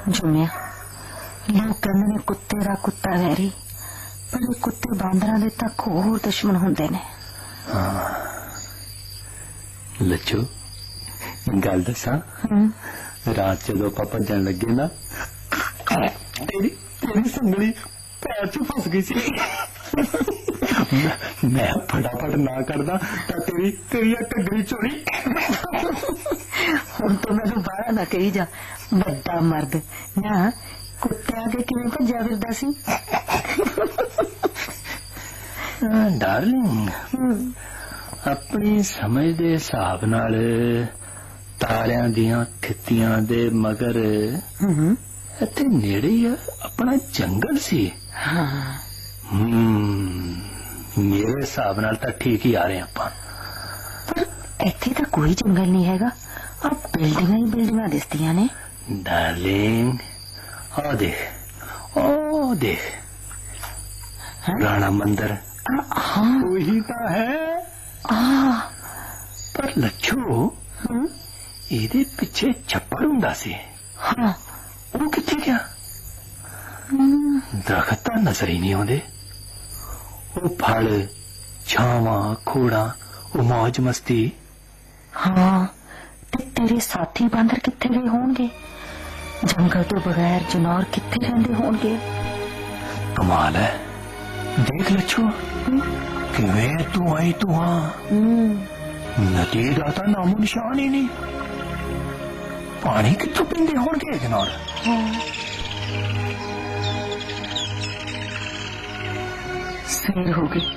जुम्या लोग कहते ने कुत्ते दा कुत्ता वैरी, पर कुत्ते बांदरां दे तक होर दुश्मन हुंदे ने। लच्छो गल दसा, रात जदों आपां भजन लगे ना, तेरी संगली पैर च फस गई सी। मैं फटाफट ना करदा तां तेरी घग्गरी चोरी। हुण तो मैनूं बाहर ना कही जा, बड़ा मर्द ना कुत्ते आगे किवें भज्या फिरदा सी। डार्लिंग, अपनी समझ दे हिसाब नाल तारियां दियां खित्तियां दे मगर इत्थे नेड़े ही अपना जंगल सी। मेरे हिसाब नाल तां ठीक ही आ रहे आपां। पर इत्थे तां कोई जंगल नहीं हैगा, अब बिल्डिंगां ही बिल्डिंगां दिसदियां ने। डार्लिंग आ देख पुराना मंदिर। वही तो है। पर लच्छो इहदे पिछे छप्पड़ हुंदा सी। वो कित्थे गया? दरख्त तां नजर ही नहीं आउंदे। वो फल छावां खोड़ा वो मौज मस्ती। हाँ ते तेरे साथी बांदर कित्थे गए होणगे? जंगल तो बगैर जनौर कित्थे रहिंदे होणगे? कमाल है। देख लच्छो किवें तू आई तू हाँ नदी दा तां नामो निशान ही नहीं। पानी कित्थों पींदे होणगे जनौर? सवेर हो गई।